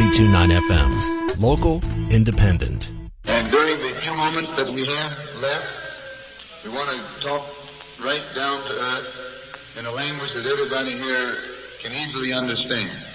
92.9 FM. Local, independent. And during the few moments that we have left, we want to talk right down to earth in a language that everybody here can easily understand.